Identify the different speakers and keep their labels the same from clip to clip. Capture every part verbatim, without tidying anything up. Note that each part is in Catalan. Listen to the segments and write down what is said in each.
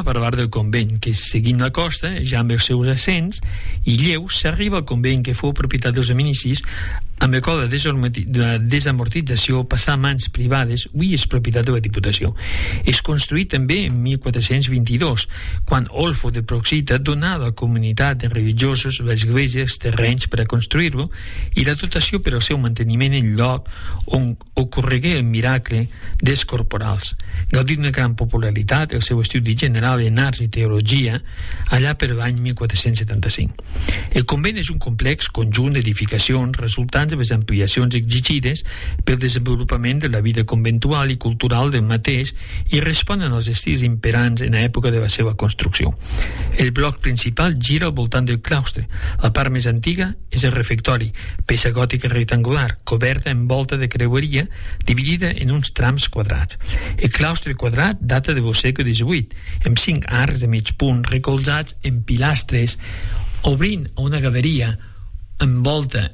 Speaker 1: parlar del convent, que seguint la costa, ja amb els seus ascens, i lleus, s'arriba al convent que fou propietat dels dominicis, amb el qual la desamortització passà a mans privades, avui és propietat de la Diputació. És construït també en mil quatre-cents vint-i-dos, quan Olfo de Proxita donà a la comunitat de religiosos l'església els terrenys per a construir-lo i la dotació per al seu manteniment en lloc on ocorregué el miracle dels corporals. Gaudint una gran popularitat, el seu estudi general en arts i teologia allà per l'any mil quatre-cents setanta-cinc. El convent és un complex conjunt d'edificacions resultants de les ampliacions exigides pel desenvolupament de la vida conventual i cultural del mateix i responen als estils imperants en l'època de la seva construcció. El bloc principal gira al voltant del claustre. La part més antiga és el refectori, peça gòtica rectangular, coberta en volta de creueria, dividida en uns trams quadrats. El claustre quadrat data del segle divuit, amb cinc arcs de mig punt recolzats en pilastres, obrint a una galeria en volta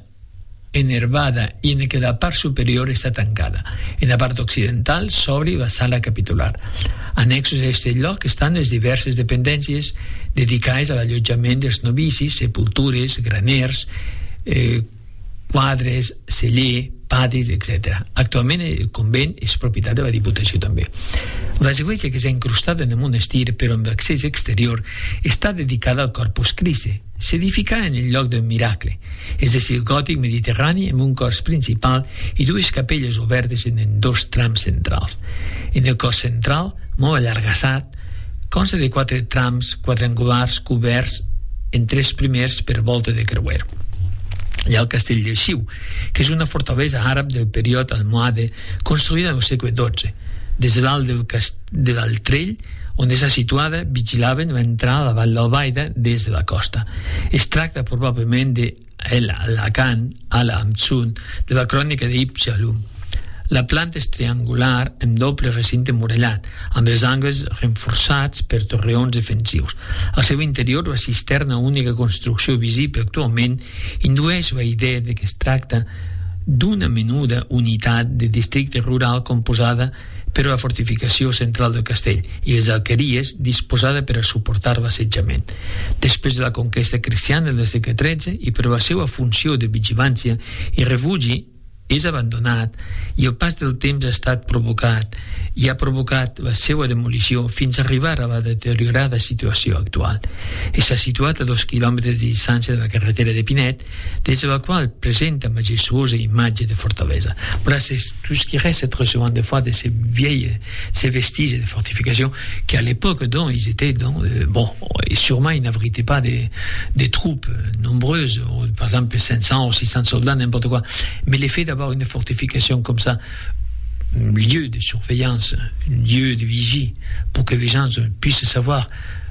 Speaker 1: enervada i en què la part superior està tancada. En la part occidental s'obre la sala capitular. Annexos a aquest lloc estan les diverses dependències dedicades a l'allotjament dels novicis, sepultures, graners, eh, quadres, celler, patis, etcètera. Actualment el convent és propietat de la Diputació també. L'església, que s'ha incrustat en el monestir però amb l'accés exterior, està dedicada al Corpus Christi. S'edificà en el lloc del miracle, és d'estil gòtic mediterrani amb un cos principal i dues capelles obertes en dos trams centrals. En el cos central, molt allargassat, consta de quatre trams quadrangulars coberts en tres primers per volta de creuer. Hi ha el castell de Xiu, que és una fortalesa àrab del període almohade construïda en el segle dotze. Des de l'alt del cast... de l'Altrell, on està situada, vigilaven l'entrada a la Vall d'Albaida des de la costa. Es tracta probablement de El Alakan al-Amtsun, de la crònica d'Ibn Jalum. La planta és triangular amb doble recinte murallat, amb els angles reforçats per torreons defensius. Al seu interior, la cisterna, única construcció visible actualment, indueix la idea de que es tracta d'una menuda unitat de districte rural composada per la fortificació central del castell i les alqueries disposada per a suportar l'assetjament. Després de la conquesta cristiana del segle tretze i per la seva funció de vigilància i refugi és abandonat i el pas del temps ha estat provocat i ha provocat la seva demolició fins a arribar a la deteriorada situació actual. Està situat a dos quilòmetres de distància de la carretera de Pinet, des de la qual presenta majestuosa imatge de fortalesa. Voilà, c'est tout ce qui reste très souvent des fois de ces vieilles, ces vestiges de fortification qui à l'époque dont ils étaient dans, euh, bon, et sûrement ils n'abritaient pas des, des troupes nombreuses, par exemple cinq cents ou six cents soldats, n'importe quoi, mais l'effet d'avoir une fortification comme ça, un lieu de surveillance, un lieu de vigie, pour que les gens puissent savoir,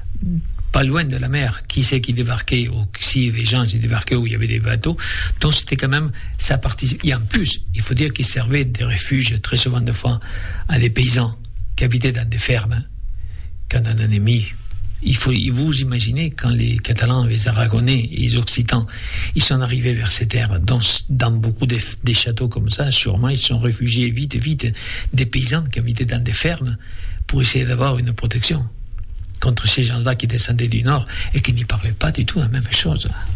Speaker 1: pas loin de la mer, qui c'est qui débarquait, ou si les gens y débarquaient où il y avait des bateaux. Donc c'était quand même ça participe. Et en plus, il faut dire qu'ils servaient de refuge très souvent de fois à des paysans qui habitaient dans des fermes. Quand un ennemi, il faut vous imaginez quand les Catalans, les Aragonais et les Occitans, ils sont arrivés vers ces terres, dans, dans beaucoup de, des châteaux comme ça, sûrement ils sont réfugiés vite, vite, des paysans qui habitaient dans des fermes pour essayer d'avoir une protection contre ces gens-là qui descendaient du nord et qui n'y parlaient pas du tout la même chose.